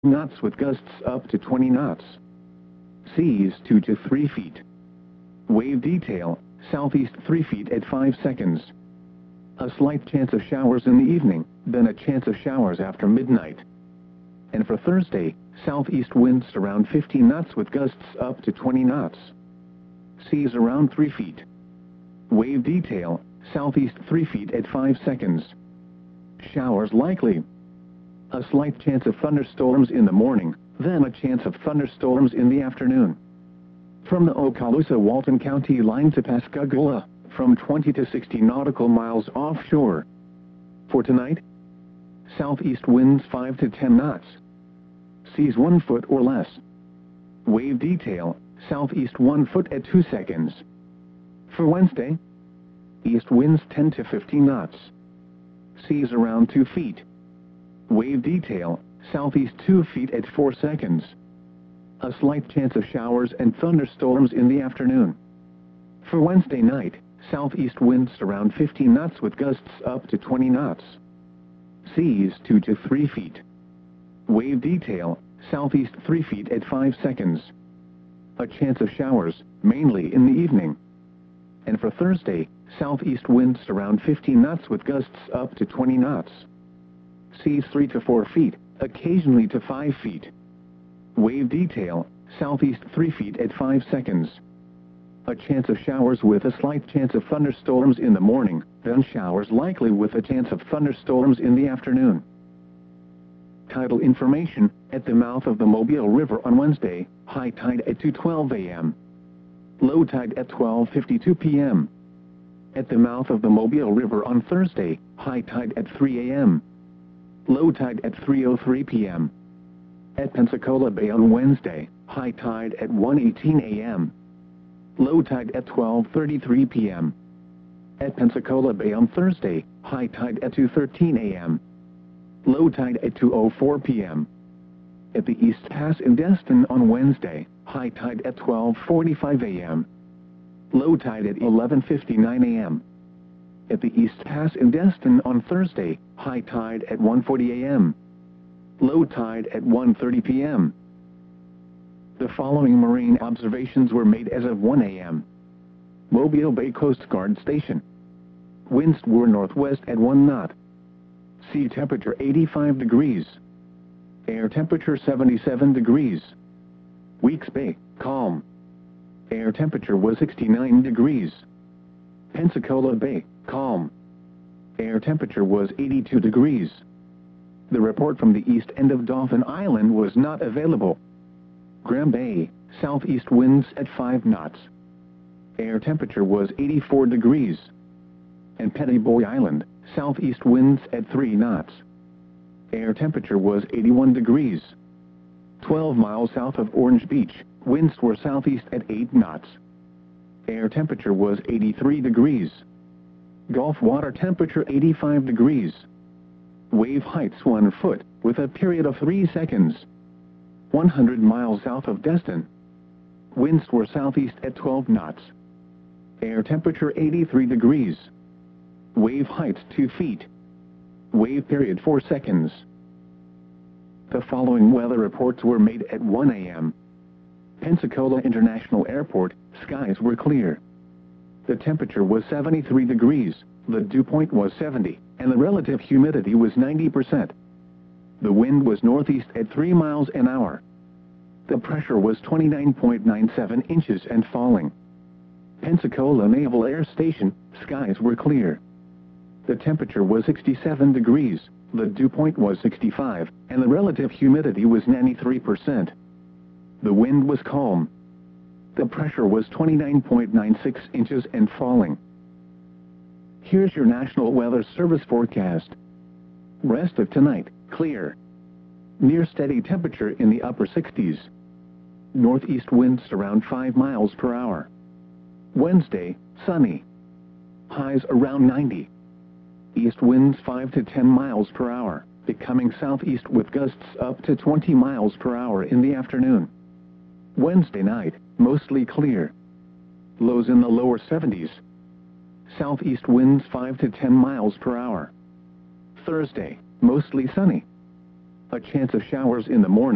knots with gusts up to 20 knots. Seas 2 to 3 feet. Wave detail, southeast 3 feet at 5 seconds. A slight chance of showers in the evening, then a chance of showers after midnight. And for Thursday, southeast winds around 15 knots with gusts up to 20 knots. Seas around 3 feet. Wave detail, southeast 3 feet at 5 seconds. Showers likely. A slight chance of thunderstorms in the morning, then a chance of thunderstorms in the afternoon. From the Okaloosa-Walton County line to Pascagoula, from 20 to 60 nautical miles offshore. For tonight, southeast winds 5 to 10 knots. Seas 1 foot or less. Wave detail, southeast 1 foot at 2 seconds. For Wednesday, east winds 10 to 15 knots. Seas around 2 feet. Wave detail, southeast 2 feet at 4 seconds. A slight chance of showers and thunderstorms in the afternoon. For Wednesday night, southeast winds around 15 knots with gusts up to 20 knots. Seas 2 to 3 feet. Wave detail, southeast 3 feet at 5 seconds. A chance of showers, mainly in the evening. And for Thursday, southeast winds around 15 knots with gusts up to 20 knots. Seas 3 to 4 feet, occasionally to 5 feet. Wave detail, southeast 3 feet at 5 seconds. A chance of showers with a slight chance of thunderstorms in the morning, then showers likely with a chance of thunderstorms in the afternoon. Tidal information, at the mouth of the Mobile River on Wednesday, high tide at 2:12 a.m. Low tide at 12:52 p.m. At the mouth of the Mobile River on Thursday, high tide at 3 a.m. Low tide at 3:03 p.m. At Pensacola Bay on Wednesday, high tide at 1:18 a.m. Low tide at 12:33 p.m. At Pensacola Bay on Thursday, high tide at 2:13 a.m. Low tide at 2:04 p.m. At the East Pass in Destin on Wednesday, high tide at 12:45 a.m. Low tide at 11:59 a.m. At the East Pass in Destin on Thursday, high tide at 1:40 a.m. Low tide at 1:30 p.m. The following marine observations were made as of 1 a.m. Mobile Bay Coast Guard Station. Winds were northwest at 1 knot. Sea temperature 85 degrees. Air temperature 77 degrees. Weeks Bay, calm. Air temperature was 69 degrees. Pensacola Bay, calm. Air temperature was 82 degrees. The report from the east end of Dauphin Island was not available. Graham Bay, southeast winds at 5 knots. Air temperature was 84 degrees. And Petty Boy Island, southeast winds at 3 knots. Air temperature was 81 degrees. 12 miles south of Orange Beach, winds were southeast at 8 knots. Air temperature was 83 degrees. Gulf water temperature 85 degrees. Wave heights 1 foot, with a period of 3 seconds. 100 miles south of Destin. Winds were southeast at 12 knots. Air temperature 83 degrees. Wave heights 2 feet. Wave period 4 seconds. The following weather reports were made at 1 a.m. Pensacola International Airport, skies were clear. The temperature was 73 degrees, the dew point was 70, and the relative humidity was 90%. The wind was northeast at 3 miles an hour. The pressure was 29.97 inches and falling. Pensacola Naval Air Station, skies were clear. The temperature was 67 degrees, the dew point was 65, and the relative humidity was 93%. The wind was calm. The pressure was 29.96 inches and falling. Here's your National Weather Service forecast. Rest of tonight, clear. Near steady temperature in the upper 60s. Northeast winds around 5 miles per hour. Wednesday, sunny. Highs around 90. East winds 5 to 10 miles per hour, becoming southeast with gusts up to 20 miles per hour in the afternoon. Wednesday night, mostly clear. Lows in the lower 70s. Southeast winds 5 to 10 miles per hour. Thursday, mostly sunny. A chance of showers in the morning.